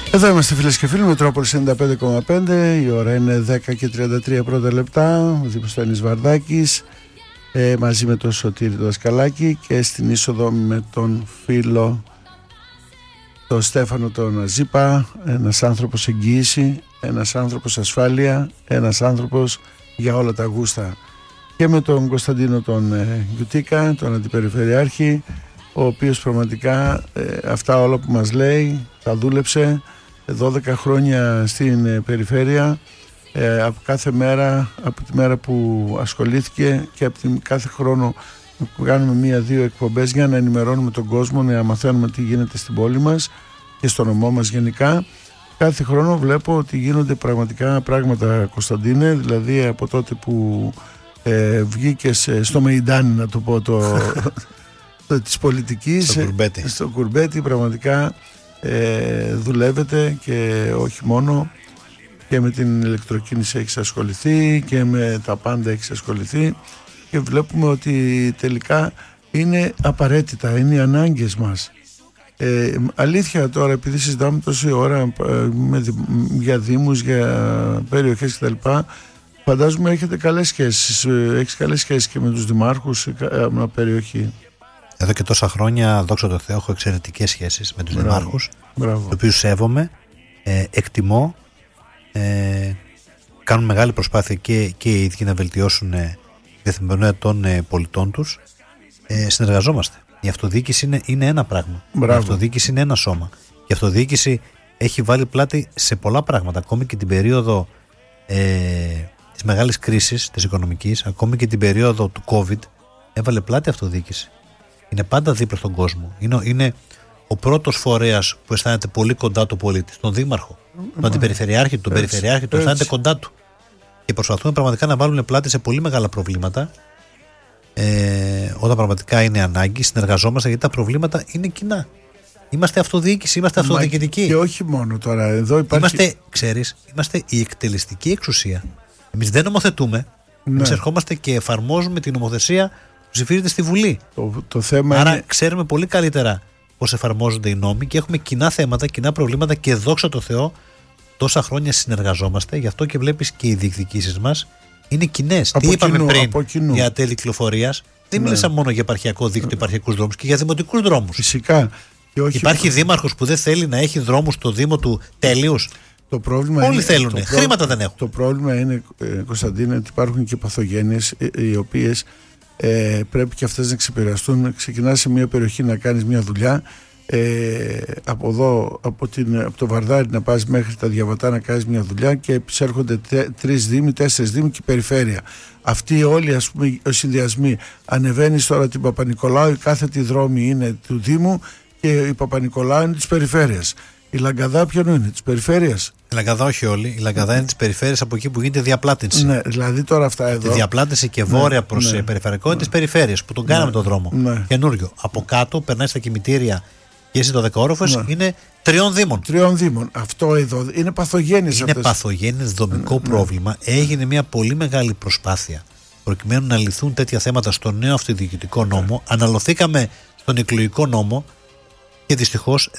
Εδώ είμαστε φίλες και φίλοι, Μετρόπολης 95,5. Η ώρα είναι 10 και 33 πρώτα λεπτά. Ο Δημοσθένης Βαρδάκης μαζί με τον Σωτήρη τον Δασκαλάκη, και στην είσοδο με τον φίλο τον Στέφανο τον Αζίπα. Ένας άνθρωπος εγγύηση, ένας άνθρωπος ασφάλεια, ένας άνθρωπος για όλα τα γούστα. Και με τον Κωνσταντίνο τον Γιουτίκα, τον Αντιπεριφερειάρχη, ο οποίος πραγματικά αυτά όλα που μας λέει τα δούλεψε 12 χρόνια στην περιφέρεια, από κάθε μέρα, από τη μέρα που ασχολήθηκε, και από κάθε χρόνο που κάνουμε 1-2 εκπομπές για να ενημερώνουμε τον κόσμο, να μαθαίνουμε τι γίνεται στην πόλη μας και στο νομό μας γενικά. Κάθε χρόνο βλέπω ότι γίνονται πραγματικά πράγματα, Κωνσταντίνε, δηλαδή από τότε που βγήκες στο Μεϊντάνι, να το πω, της πολιτικής, στο Κουρμπέτι, πραγματικά δουλεύετε, και όχι μόνο, και με την ηλεκτροκίνηση έχεις ασχοληθεί και με τα πάντα έχεις ασχοληθεί, και βλέπουμε ότι τελικά είναι απαραίτητα, είναι οι ανάγκες μας. Αλήθεια τώρα, επειδή συζητάμε τόση ώρα για δήμους, για περιοχές κτλ., φαντάζομαι έχετε καλές σχέσεις, έχεις καλές σχέσεις και με τους δημάρχους μια περιοχή. Εδώ και τόσα χρόνια, δόξα τω Θεώ, έχω εξαιρετικές σχέσεις με τους δημάρχους, τους οποίους σέβομαι, εκτιμώ, κάνουν μεγάλη προσπάθεια και οι ίδιοι να βελτιώσουν την καθημερινότητα των πολιτών τους. Συνεργαζόμαστε. Η αυτοδιοίκηση είναι ένα πράγμα. Η αυτοδιοίκηση είναι ένα σώμα. Η αυτοδιοίκηση έχει βάλει πλάτη σε πολλά πράγματα, ακόμη και την περίοδο της μεγάλης κρίσης της οικονομικής, ακόμη και την περίοδο του COVID, έβαλε πλάτη αυτοδιοίκηση. Είναι πάντα δίπλα στον κόσμο. Είναι ο πρώτος φορέας που αισθάνεται πολύ κοντά του πολίτη, τον δήμαρχο, τον αντιπεριφερειάρχη, τον περιφερειάρχη, τον αισθάνεται κοντά του. Και προσπαθούμε πραγματικά να βάλουν πλάτη σε πολύ μεγάλα προβλήματα. Όταν πραγματικά είναι ανάγκη, συνεργαζόμαστε, γιατί τα προβλήματα είναι κοινά. Είμαστε αυτοδιοίκηση, είμαστε αυτοδιοικητικοί. Και όχι μόνο τώρα. Εδώ υπάρχει... Είμαστε η εκτελεστική εξουσία. Εμείς δεν νομοθετούμε. Εμείς ερχόμαστε και εφαρμόζουμε την νομοθεσία που ψηφίζεται στη Βουλή. Το θέμα άρα είναι... ξέρουμε πολύ καλύτερα πώς εφαρμόζονται οι νόμοι και έχουμε κοινά θέματα, κοινά προβλήματα, και δόξα τω Θεώ τόσα χρόνια συνεργαζόμαστε. Γι' αυτό και βλέπεις και οι διεκδικήσεις μας είναι κοινές. Τι είπαμε πριν για τέλη κυκλοφορίας? Δεν μίλησα μόνο για επαρχιακό δίκτυο, επαρχιακούς δρόμους, και για δημοτικούς δρόμους. Φυσικά. Και όχι... Υπάρχει δήμαρχος που δεν θέλει να έχει δρόμους στο Δήμο του τέλειους? Όλοι θέλουν. Χρήματα δεν έχουν. Το πρόβλημα είναι, Κωνσταντίνε, ότι υπάρχουν και παθογένειες οι οποίες πρέπει και αυτές να ξεπεραστούν. Ξεκινάς σε μια περιοχή να κάνεις μια δουλειά, από εδώ, από το Βαρδάρι να πας μέχρι τα Διαβατά να κάνεις μια δουλειά, και επισέρχονται 3 δήμοι, 4 δήμοι και η περιφέρεια. Αυτοί όλοι, ας πούμε, οι συνδυασμοί. Ανεβαίνεις τώρα την Παπα-Νικολάου, η κάθετη δρόμη είναι του Δήμου και η Παπα-Νικολάου είναι της περιφέρειας. Η Λαγκαδά ποιον είναι, της περιφέρειας? Η Λαγκαδά όχι όλη. Η Λαγκαδά είναι της περιφέρειας, από εκεί που γίνεται διαπλάτηση. Ναι, δηλαδή τώρα αυτά εδώ. Τη διαπλάτηση και βόρεια προς περιφερειακό είναι της περιφέρειας, που τον κάναμε τον δρόμο. Καινούριο. Από κάτω περνάει στα κημητήρια και εσύ το 10όροφος είναι 3 δήμων. 3 δήμων. Αυτό εδώ είναι παθογένειες. Είναι παθογένειες, δομικό πρόβλημα. Έγινε μια πολύ μεγάλη προσπάθεια προκειμένου να λυθούν τέτοια θέματα στο νέο αυτοδιοικητικό νόμο. Αναλωθήκαμε στον εκλογικό νόμο και δυστυχώς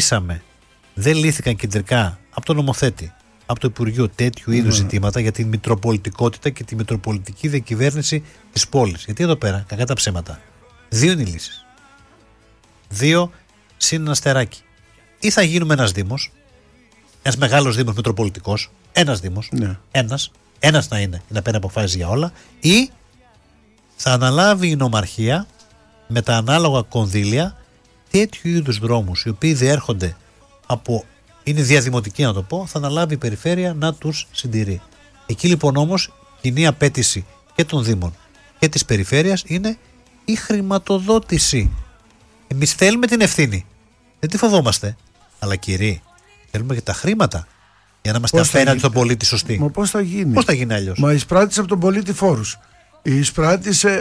δεν λύθηκαν κεντρικά από τον νομοθέτη, από το Υπουργείο, τέτοιου είδους ζητήματα για την μητροπολιτικότητα και τη μητροπολιτική διακυβέρνηση της πόλης. Γιατί εδώ πέρα, κακά τα ψέματα, 2 είναι οι λύσεις. 2 συν ένα αστεράκι. Ή θα γίνουμε ένας δήμος, ένας μεγάλος δήμος μητροπολιτικός, ένας δήμος, ένας να είναι, να παίρνει αποφάσεις για όλα, ή θα αναλάβει η νομαρχία με τα ανάλογα κονδύλια τέτοιου είδους δρόμους, οι οποίοι διέρχονται είναι διαδημοτικοί, να το πω, θα αναλάβει η περιφέρεια να τους συντηρεί. Εκεί λοιπόν όμως κοινή απέτηση και των δήμων και της περιφέρειας είναι η χρηματοδότηση. Εμείς θέλουμε την ευθύνη, δεν τη φοβόμαστε, αλλά κύριοι, θέλουμε και τα χρήματα για να είμαστε απέναντι στον πολίτη σωστοί. Μα πώς θα γίνει? Πώς θα γίνει αλλιώς? Μα εισπράτησε από τον πολίτη φόρους, εισπράτησε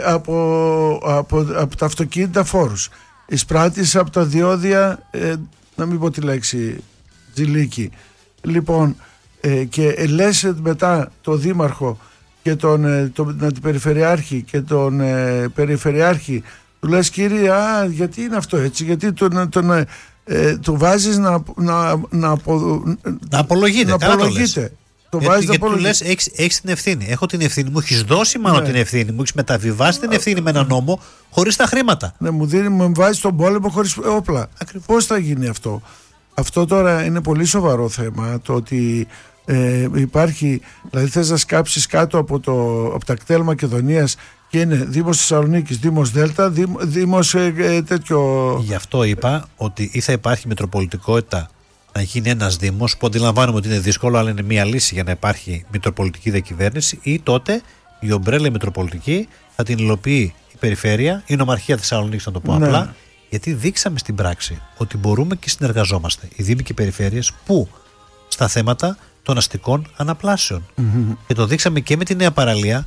από τα αυτοκίνητα φόρους, εισπράτησε από τα διόδια, να μην πω τη λέξη, τζιλίκι. Λοιπόν, και λες μετά το δήμαρχο και τον αντιπεριφερειάρχη και τον περιφερειάρχη, του λες, κύριε, γιατί είναι αυτό έτσι, γιατί το βάζεις να απολογείται. Γιατί του λες έχεις την ευθύνη. Έχω την ευθύνη, μου έχεις δώσει μάλλον την ευθύνη, μου έχεις μεταβιβάσει την ευθύνη με έναν νόμο χωρίς τα χρήματα. Ναι, μου βάζει στον πόλεμο χωρίς όπλα. Πώς θα γίνει αυτό? Αυτό τώρα είναι πολύ σοβαρό θέμα. Το ότι υπάρχει, δηλαδή θες να σκάψεις κάτω από τα κτέλ Μακεδονίας και είναι Δήμος Θεσσαλονίκης, Δήμος Δέλτα, Δήμος τέτοιο. Γι' αυτό είπα ότι ή θα υπάρχει μητροπολιτικότητα να γίνει ένας Δήμος, που αντιλαμβάνομαι ότι είναι δύσκολο, αλλά είναι μια λύση για να υπάρχει μητροπολιτική διακυβέρνηση, ή τότε η ομπρέλα μητροπολιτική θα την υλοποιεί η περιφέρεια, η νομαρχία Θεσσαλονίκης, να το πω απλά, γιατί δείξαμε στην πράξη ότι μπορούμε και συνεργαζόμαστε οι Δήμοι και οι περιφέρειες που στα θέματα των αστικών αναπλάσεων. Και το δείξαμε και με τη νέα παραλία,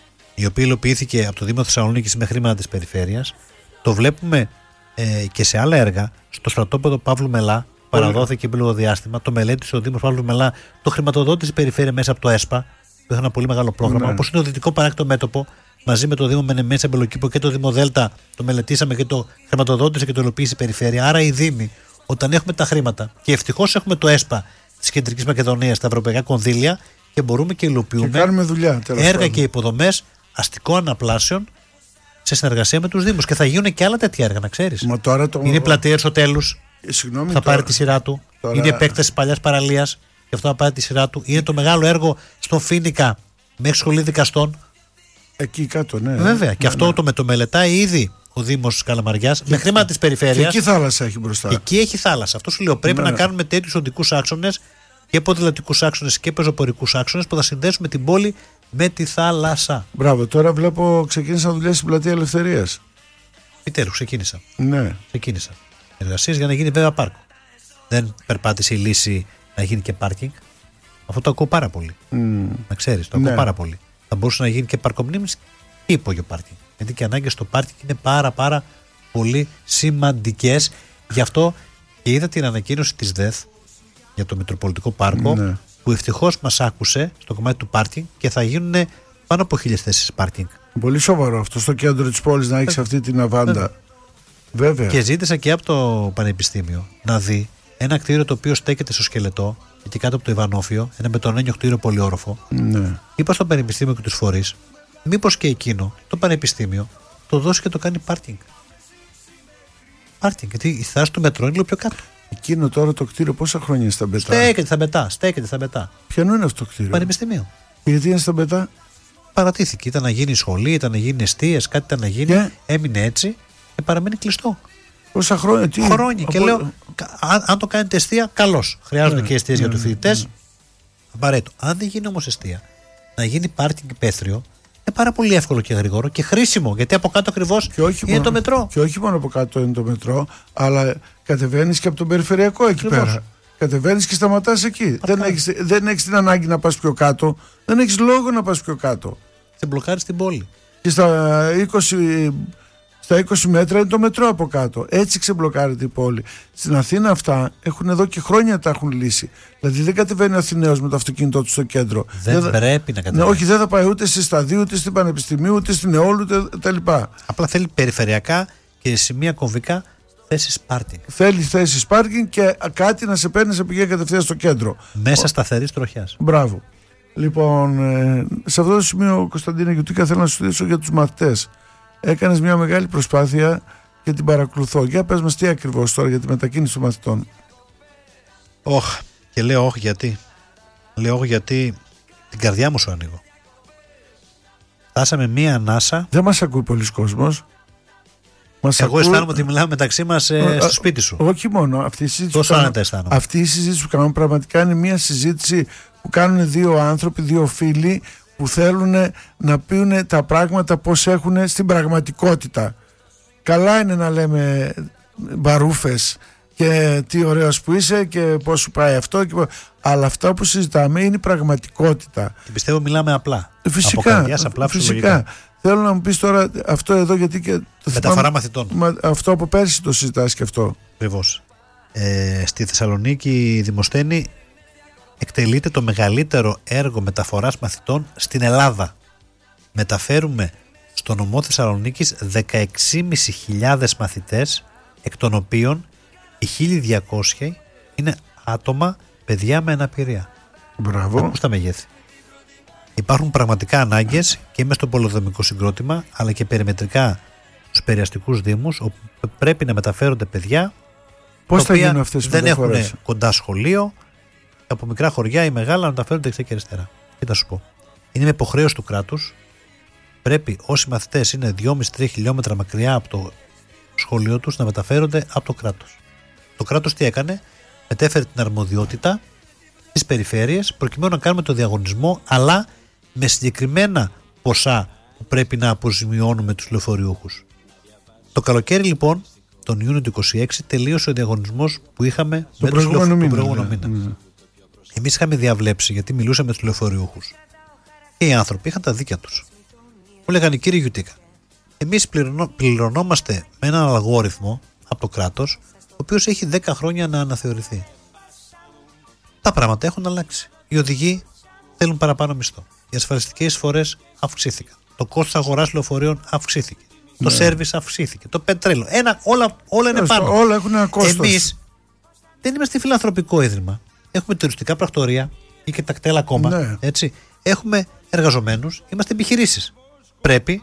η οποία υλοποιήθηκε από το Δήμο Θεσσαλονίκης με χρήματα της περιφέρειας. Το βλέπουμε και σε άλλα έργα, στο στρατόπεδο Παύλου Μελά. Παραδόθηκε πριν λίγο διάστημα. Το μελέτησε ο Δήμος Παύλου Μελά, το χρηματοδότησε η περιφέρεια μέσα από το ΕΣΠΑ, που έχει ένα πολύ μεγάλο πρόγραμμα. Όπως είναι το Δυτικό Παράκτο Μέτωπο, μαζί με το Δήμο Μενεμένη Αμπελοκήπο και το Δήμο Δέλτα, το μελετήσαμε και το χρηματοδότησε και το υλοποίησε η περιφέρεια. Άρα οι Δήμοι, όταν έχουμε τα χρήματα, και ευτυχώς έχουμε το ΕΣΠΑ της Κεντρικής Μακεδονίας, τα ευρωπαϊκά κονδύλια, και μπορούμε και υλοποιούμε έργα και υποδομές αστικών αναπλάσεων σε συνεργασία με τους Δήμους. Και θα γίνουν και άλλα τέτοια έργα, να ξέρεις. Είναι η πλατεία Αριστοτέλους. Θα πάρει τη σειρά του. Είναι η επέκταση παλιάς παραλίας, και αυτό θα πάρει τη σειρά του. Είναι το μεγάλο έργο στον Φοίνικα μέχρι σχολή δικαστών. Εκεί κάτω, ναι. Βέβαια. Και αυτό το μελετάει ήδη ο Δήμος Καλαμαριάς με χρήματα της περιφέρειας. Και εκεί θάλασσα έχει μπροστά. Εκεί έχει θάλασσα. Αυτό σου λέω. Πρέπει να κάνουμε τέτοιους οδικούς άξονες και ποδηλατικούς άξονες και πεζοπορικούς άξονες που θα συνδέσουμε την πόλη με τη θάλασσα. Μπράβο. Τώρα βλέπω ξεκίνησα δουλειά στην Πλατεία Ελευθερίας. Επιτέλους ξεκίνησα. Ναι. Ξεκίνησα. Εργασίες για να γίνει βέβαια πάρκο. Δεν περπάτησε η λύση να γίνει και πάρκινγκ. Αυτό το ακούω πάρα πολύ. Να ξέρεις, το ακούω πάρα πολύ. Θα μπορούσε να γίνει και παρκομνήμης και υπόγειο πάρκινγκ. Γιατί και οι ανάγκες στο πάρκινγκ είναι πάρα πολύ σημαντικές. Γι' αυτό και είδα την ανακοίνωση της ΔΕΘ για το Μητροπολιτικό Πάρκο, που ευτυχώς μας άκουσε στο κομμάτι του πάρκινγκ και θα γίνουν πάνω από 1.000 θέσεις πάρκινγκ. Πολύ σοβαρό αυτό στο κέντρο της πόλης να έχεις αυτή την αβάντα. Βέβαια. Και ζήτησα και από το Πανεπιστήμιο να δει ένα κτίριο το οποίο στέκεται στο Σκελετό, εκεί κάτω από το Ιβανόφιο, ένα μπετονένιο κτίριο πολυόροφο. Είπα στο Πανεπιστήμιο και τους φορείς, μήπως και εκείνο το Πανεπιστήμιο το δώσει και το κάνει πάρκινγκ. Πάρκινγκ, γιατί η στάση του μετρό είναι λίγο πιο κάτω. Εκείνο τώρα το κτίριο πόσα χρόνια είναι στα Μπετά? Στέκεται στα Μπετά. Ποιανού είναι αυτό το κτίριο? Πανεπιστημίου. Γιατί είναι στα Μπετά? Παρατήθηκε. Ήταν να γίνει σχολή, ήταν να γίνει εστίες, κάτι ήταν να γίνει. Έμεινε έτσι και παραμένει κλειστό. Πόσα χρόνια? Χρόνια. Και λέω, αν το κάνετε εστία, καλώς. Χρειάζονται και εστίες για τους φοιτητές. Απαραίτητο. Αν δεν γίνει όμως εστία, να γίνει πάρκινγκ υπαίθριο, είναι πάρα πολύ εύκολο και γρήγορο και χρήσιμο. Γιατί από κάτω ακριβώς είναι το μετρό. Και όχι μόνο από κάτω είναι το μετρό, αλλά κατεβαίνεις και από τον περιφερειακό εκεί πέρα. Κατεβαίνεις και σταματάς εκεί. Δεν έχεις την ανάγκη να πας πιο κάτω. Δεν έχεις λόγο να πας πιο κάτω. Και μπλοκάρεις την πόλη. Και στα 20 μέτρα είναι το μετρό από κάτω. Έτσι ξεμπλοκάρεται η πόλη. Στην Αθήνα αυτά έχουν εδώ και χρόνια τα έχουν λύσει. Δηλαδή δεν κατεβαίνει ο Αθηναίος με το αυτοκίνητό του στο κέντρο. Δεν πρέπει να κατεβαίνει. Όχι, δεν θα πάει ούτε στη Σταδίου, ούτε στην Πανεπιστημίου, ούτε στην Εόλου, ούτε τα λοιπά. Απλά θέλει περιφερειακά και σημεία κομβικά θέσεις πάρκινγκ. Θέλει θέσεις πάρκινγκ και κάτι να σε παίρνει σε πηγαίνει κατευθείαν στο κέντρο. Μέσα σταθερής τροχιάς. Μπράβο. Λοιπόν, σε αυτό το σημείο, Κωνσταντίνα Γιουτίκα, θέλω να σου θέσω για τους μαθητές. Έκανες μια μεγάλη προσπάθεια και την παρακολουθώ. Για πες μας τι ακριβώς τώρα για τη μετακίνηση των μαθητών. Και λέω γιατί. Λέω γιατί την καρδιά μου σου ανοίγω. Φτάσαμε μία ανάσα. Δεν μας ακούει πολλοί κόσμος. Εγώ αισθάνομαι ότι μιλάμε μεταξύ μας στο σπίτι σου. Όχι μόνο. Αυτή η συζήτηση που κάνουμε πραγματικά είναι μια συζήτηση που κάνουν δύο άνθρωποι, δύο φίλοι που θέλουν να πείουν τα πράγματα πώς έχουν στην πραγματικότητα. Καλά είναι να λέμε μπαρούφες και τι ωραίος που είσαι και πώς σου πάει αυτό, αλλά αυτά που συζητάμε είναι η πραγματικότητα. Και πιστεύω μιλάμε απλά. Φυσικά, από καρδιάς, απλά φυσικά. Θέλω να μου πεις τώρα αυτό εδώ, γιατί και το μεταφορά μαθητών. Αυτό από πέρσι το συζητάς και αυτό. Ακριβώς. Στη Θεσσαλονίκη η Δημοσθένη εκτελείται το μεγαλύτερο έργο μεταφοράς μαθητών στην Ελλάδα. Μεταφέρουμε στο νομό Θεσσαλονίκης 16.500 μαθητές, εκ των οποίων Οι 1.200 είναι άτομα, παιδιά με αναπηρία. Μπράβο. Ακούς τα μεγέθη. Υπάρχουν πραγματικά ανάγκες και μέσα στο πολεοδομικό συγκρότημα, αλλά και περιμετρικά στους περιαστικούς δήμους, όπου πρέπει να μεταφέρονται παιδιά. Πώς θα γίνουν αυτές οι δεν μεταφορές? έχουν κοντά σχολείο, από μικρά χωριά ή μεγάλα να μεταφέρονται δεξιά και αριστερά. Τι θα σου πω. Είναι με υποχρέωση του κράτους. Πρέπει όσοι μαθητές είναι 2,5-3 χιλιόμετρα μακριά από το σχολείο τους να μεταφέρονται από το κράτος. Το κράτος τι έκανε? Μετέφερε την αρμοδιότητα στις περιφέρειες προκειμένου να κάνουμε το διαγωνισμό, αλλά με συγκεκριμένα ποσά που πρέπει να αποζημιώνουμε τους λεωφορειούχους. Το καλοκαίρι λοιπόν, τον Ιούνιο του 2026, τελείωσε ο διαγωνισμός που είχαμε τον προηγούμενο μήνα. Εμείς είχαμε διαβλέψει, γιατί μιλούσαμε με τους λεωφορειούχους. Και οι άνθρωποι είχαν τα δίκια τους. Μου λέγανε, κύριε Γιουτίκα, εμείς πληρωνόμαστε με έναν αλγόριθμο από το κράτος, ο οποίος έχει 10 χρόνια να αναθεωρηθεί. Τα πράγματα έχουν αλλάξει. Οι οδηγοί θέλουν παραπάνω μισθό. Οι ασφαλιστικές εισφορές αυξήθηκαν. Το κόστος αγοράς λεωφορείων αυξήθηκε. Το σέρβις αυξήθηκε. Το πετρέλαιο. Όλα είναι πάνω. Όλα έχουν ένα κόστος. Εμείς δεν είμαστε φιλανθρωπικό ίδρυμα. Έχουμε τουριστικά πρακτορεία ή και τα κτέλα ακόμα. Ναι. Έτσι. Έχουμε εργαζομένους, είμαστε επιχειρήσεις. Πρέπει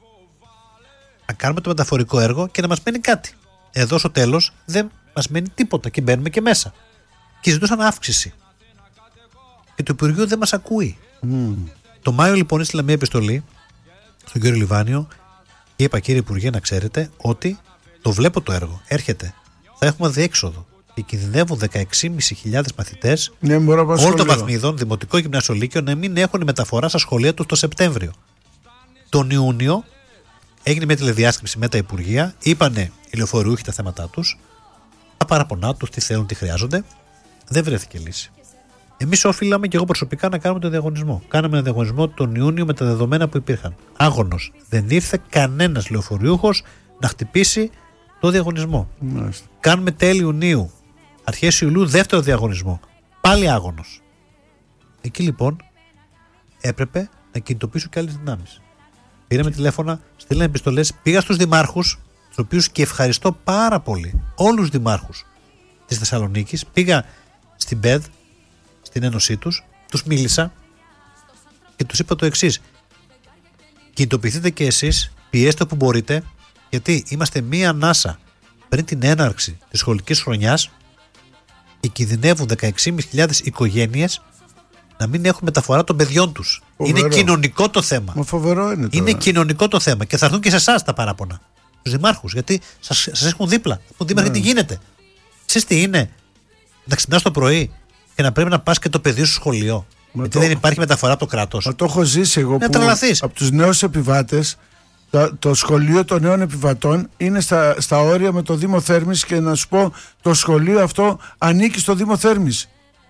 να κάνουμε το μεταφορικό έργο και να μας μένει κάτι. Εδώ στο τέλος δεν μας μένει τίποτα και μπαίνουμε και μέσα. Και ζητούσαν αύξηση. Και το Υπουργείο δεν μας ακούει. Το Μάιο λοιπόν έστειλα μια επιστολή στον κύριο Λιβάνιο και είπα, κύριε Υπουργέ, να ξέρετε ότι το βλέπω το έργο. Έρχεται. Θα έχουμε διέξοδο. Και κινδυνεύουν 16.500 μαθητές όλων των βαθμίδων, δημοτικό, γυμνάσιο, λύκειο, να μην έχουν μεταφορά στα σχολεία τους το Σεπτέμβριο. Τον Ιούνιο έγινε μια τηλεδιάσκεψη με τα Υπουργεία, είπανε οι λεωφορειούχοι τα θέματα τους, τα παραπονά τους, τι θέλουν, τι χρειάζονται. Δεν βρέθηκε λύση. Εμείς οφείλαμε και εγώ προσωπικά να κάνουμε τον διαγωνισμό. Κάναμε ένα διαγωνισμό τον Ιούνιο με τα δεδομένα που υπήρχαν. Άγωνος. Δεν ήρθε κανένας λεωφορειούχος να χτυπήσει το διαγωνισμό. Μάλιστα. Κάνουμε τέλη Ιουνίου, αρχές Ιουλίου, δεύτερο διαγωνισμό. Πάλι άγωνος. Εκεί λοιπόν έπρεπε να κινητοποιήσω και άλλες δυνάμεις. Πήραμε τηλέφωνα, στείλαμε επιστολές, πήγα στους δημάρχους, τους οποίους και ευχαριστώ πάρα πολύ, όλους τους δημάρχους της Θεσσαλονίκης. Πήγα στην ΠΕΔ, στην ένωσή τους, τους μίλησα και τους είπα το εξής: κινητοποιηθείτε και εσείς, πιέστε όπου μπορείτε, γιατί είμαστε μία ανάσα πριν την έναρξη της σχολικής χρονιάς και κινδυνεύουν 16.500 οικογένειες να μην έχουν μεταφορά των παιδιών τους. Φοβερό. Είναι κοινωνικό το θέμα. Μα φοβερό είναι τώρα. Είναι κοινωνικό το θέμα και θα έρθουν και σε εσάς τα παράπονα. Στους δημάρχους, γιατί σας έχουν δίπλα. Που δήμαρχοι, τι γίνεται. Ξέρεις τι είναι? Να ξυπνάς το πρωί και να πρέπει να πας και το παιδί σου στο σχολείο. Γιατί δεν υπάρχει μεταφορά από το κράτος. Μα το έχω ζήσει εγώ που τρελαθείς. από τους νέους επιβάτες, το σχολείο των νέων επιβατών είναι στα όρια με το Δήμο Θέρμης, και να σου πω, το σχολείο αυτό ανήκει στο Δήμο Θέρμης.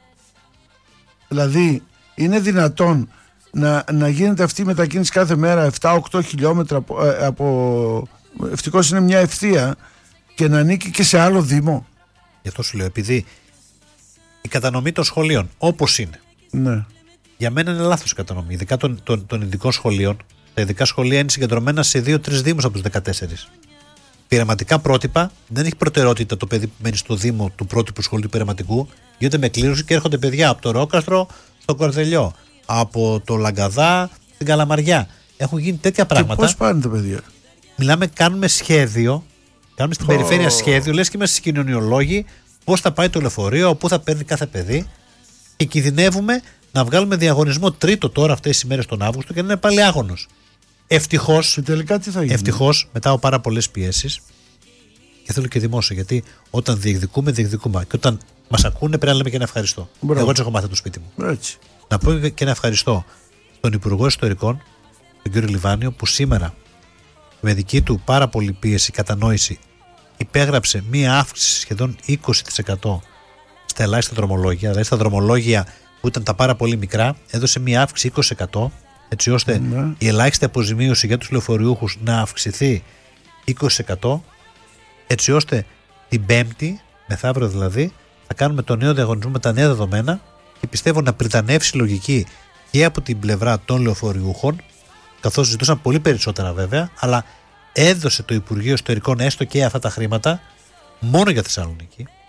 Δηλαδή είναι δυνατόν να γίνεται αυτή η μετακίνηση κάθε μέρα 7-8 χιλιόμετρα ευτυχώς είναι μια ευθεία, και να ανήκει και σε άλλο Δήμο. Γι' αυτό σου λέω, επειδή η κατανομή των σχολείων όπως είναι, Ναι. για μένα είναι λάθος η κατανομή. Ειδικά των ειδικών σχολείων. Τα ειδικά σχολεία είναι συγκεντρωμένα σε 2-3 δήμους από τους 14. Πειραματικά πρότυπα, δεν έχει προτεραιότητα το παιδί που μένει στο Δήμο του πρότυπου σχολείου πειραματικού. Γίνεται με κλήρωση και έρχονται παιδιά από το Ρόκαστρο στο Κορδελιό, από το Λαγκαδά στην Καλαμαριά. Έχουν γίνει τέτοια πράγματα. Και πώς πάνε τα παιδιά? Μιλάμε, κάνουμε σχέδιο, κάνουμε στην περιφέρεια σχέδιο, λες και είμαστε κοινωνιολόγοι, πώς θα πάει το λεωφορείο, πού θα παίρνει κάθε παιδί, και κινδυνεύουμε να βγάλουμε διαγωνισμό τρίτο τώρα αυτές τις ημέρες τον Αύγουστο και να είναι πάλι άγωνος. Ευτυχώς, Και τελικά τι θα γίνει? ευτυχώς μετά από πάρα πολλές πιέσεις, και θέλω και δημόσιο, γιατί όταν διεκδικούμε. Και όταν μας ακούνε πρέπει να λέμε και ένα ευχαριστώ. Μπράβο. Εγώ έτσι έχω μάθει το σπίτι μου. Έτσι. Να πω και ένα ευχαριστώ στον Υπουργό Ιστορικών, τον κύριο Λιβάνιο, που σήμερα με δική του πάρα πολύ πίεση, κατανόηση, υπέγραψε μία αύξηση σχεδόν 20% στα ελάχιστα δρομολόγια. Δηλαδή στα δρομολόγια που ήταν τα πάρα πολύ μικρά, έδωσε μία αύξηση 20%, έτσι ώστε η ελάχιστη αποζημίωση για τους λεωφορειούχους να αυξηθεί 20%, έτσι ώστε την Πέμπτη, μεθαύριο δηλαδή, θα κάνουμε το νέο διαγωνισμό με τα νέα δεδομένα, και πιστεύω να πριτανεύσει λογική και από την πλευρά των λεωφορειούχων, καθώς ζητούσαν πολύ περισσότερα βέβαια, αλλά έδωσε το Υπουργείο Ιστορικών έστω και αυτά τα χρήματα μόνο για Θεσσαλονίκη.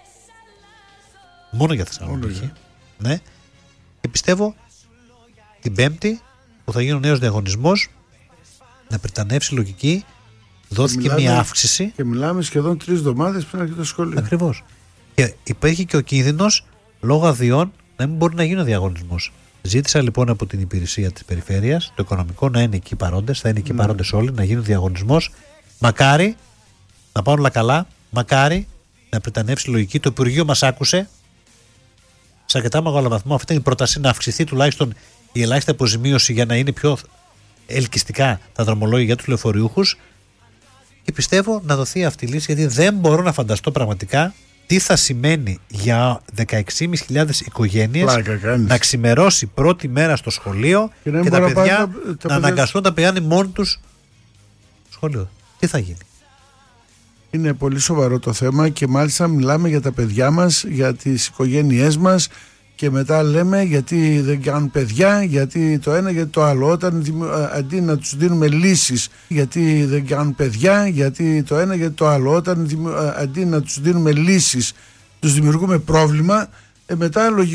Μόνο για Θεσσαλονίκη. Ναι. Και πιστεύω την Πέμπτη που θα γίνει ο νέος διαγωνισμός να πριτανεύσει λογική. Δόθηκε μια αύξηση. Και μιλάμε σχεδόν 3 εβδομάδες πριν αρχίσει το σχολείο. Ακριβώς. Και υπήρχε και ο κίνδυνος λόγω αδειών να μην μπορεί να γίνει ο διαγωνισμός. Ζήτησα λοιπόν από την υπηρεσία της περιφέρειας, το οικονομικό, να είναι εκεί παρόντες, θα είναι εκεί παρόντες όλοι, να γίνει ο διαγωνισμός. Μακάρι να πάνε όλα καλά, μακάρι να πριτανεύσει λογική. Το Υπουργείο μας άκουσε σε αρκετά μεγάλο βαθμό. Αυτή είναι η πρόταση, να αυξηθεί τουλάχιστον η ελάχιστη αποζημίωση για να είναι πιο ελκυστικά τα δρομολόγια για τους λεωφορείουχους. Και πιστεύω να δοθεί αυτή η λύση, γιατί δεν μπορώ να φανταστώ πραγματικά τι θα σημαίνει για 16.500 οικογένειες να ξημερώσει πρώτη μέρα στο σχολείο και τα παιδιά να αναγκαστούν να πηγαίνουν μόνοι τους στο σχολείο. Τι θα γίνει? Είναι πολύ σοβαρό το θέμα και μάλιστα μιλάμε για τα παιδιά μας, για τις οικογένειές μας και μετά λέμε γιατί δεν κάνουν παιδιά, γιατί το ένα, γιατί το άλλο. Όταν αντί να τους δίνουμε λύσεις, γιατί δεν κάνουν παιδιά, γιατί το ένα, γιατί το άλλο. Όταν αντί να τους δίνουμε λύσεις, τους δημιουργούμε πρόβλημα, μετά